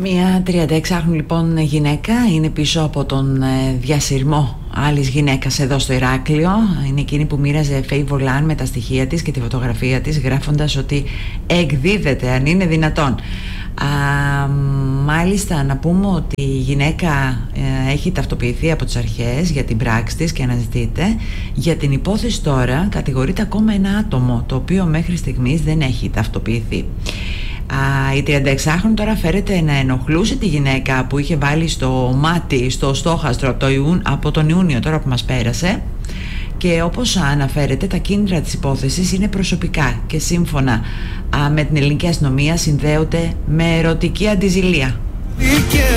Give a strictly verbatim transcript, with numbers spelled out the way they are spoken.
Μια τριανταεξάχρονη λοιπόν γυναίκα είναι πίσω από τον ε, διασυρμό άλλης γυναίκας εδώ στο Ηράκλειο. Είναι εκείνη που μοίραζε φέι βολάν με τα στοιχεία της και τη φωτογραφία της, γράφοντας ότι εκδίδεται αν είναι δυνατόν. Α, μάλιστα να πούμε ότι η γυναίκα ε, έχει ταυτοποιηθεί από τις αρχές για την πράξη της και αναζητείται. Για την υπόθεση τώρα κατηγορείται ακόμα ένα άτομο, το οποίο μέχρι στιγμής δεν έχει ταυτοποιηθεί. Α, η τριανταεξάχρονη τώρα φέρεται να ενοχλούσε τη γυναίκα που είχε βάλει στο μάτι, στο στόχαστρο από, το Ιούν, από τον Ιούνιο τώρα που μας πέρασε, και όπως αναφέρεται τα κίνητρα της υπόθεσης είναι προσωπικά και σύμφωνα α, με την ελληνική αστυνομία συνδέονται με ερωτική αντιζηλία.